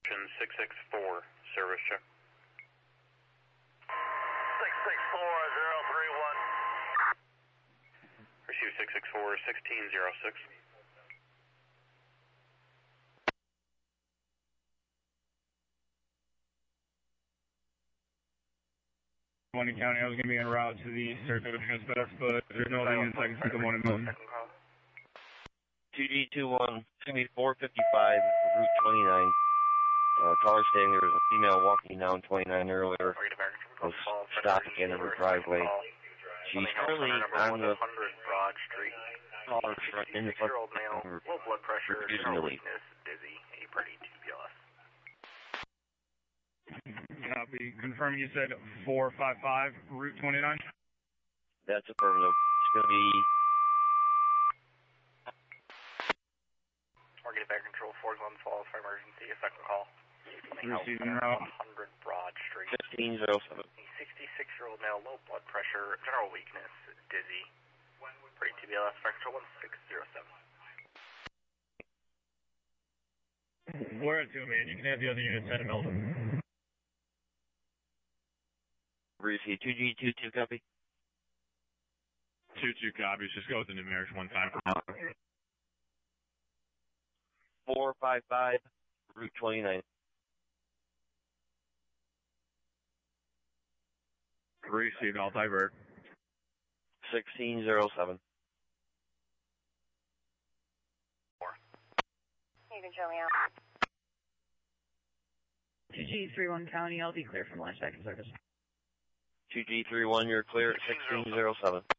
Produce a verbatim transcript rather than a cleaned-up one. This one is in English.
six six four, service check. six six four zero three one. Receive six six four, sixteen zero six. One County, I was going to be en route to the circuit of Transpedex, but there's no other units I can see the one in Milton. two G two one, excuse me, four fifty-five, Route twenty-nine. Uh, caller stating there was a female walking down twenty-nine earlier. Was stopped again in her driveway. She's currently on the Broad Street. caller front in the front. Year-old male, low blood pressure, Refusing general to leave. weakness, dizzy, a T B L S. Copy. Confirming you said four five five, Route twenty-nine? That's affirmative. It's going to be Target back control, four eleven falls for emergency, a second call. Receiving route. one hundred Broad Street. fifteen oh seven. A sixty-six-year-old male, low blood pressure, general weakness, dizzy. Pretty T B L S, back control one six zero seven. We're at two, man. You can have the other units at Milton. Receive two G two two, copy. two two copies. Just go with the numerics one time. four five five, Route twenty-nine. Received, I'll divert. sixteen oh seven. You can show me out. two G three one County, I'll be clear from launch back in service. two G three one, you're clear at sixteen oh seven.